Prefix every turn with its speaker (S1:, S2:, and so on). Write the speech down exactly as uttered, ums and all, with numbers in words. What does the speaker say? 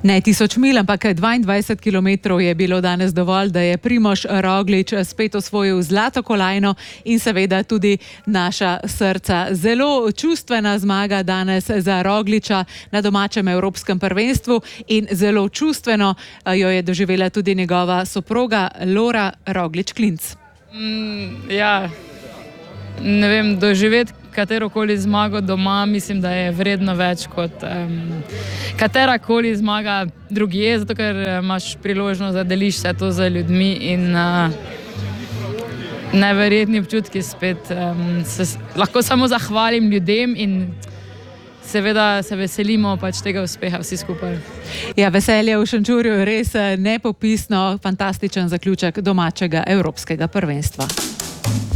S1: Ne tisoč milj, ampak dvaindvajset kilometrov je bilo danes dovolj, da je Primož Roglič spet osvojil zlato kolajno in seveda tudi naša srca. Zelo čustvena zmaga danes za Rogliča na domačem evropskem prvenstvu in zelo čustveno jo je doživela tudi njegova soproga Lora Roglič-Klinc.
S2: Mm, ja, ne vem, doživeti katerokoli zmago doma, mislim, da je vredno več kot um, katerakoli zmaga drugje, zato ker imaš priložnost, da deliš se to z ljudmi in uh, neverjetni občutki spet. Um, se, lahko samo zahvalim ljudem in seveda se veselimo pač tega uspeha vsi skupaj.
S1: Ja, veselje v Šenčurju je res nepopisno, fantastičen zaključek domačega evropskega prvenstva.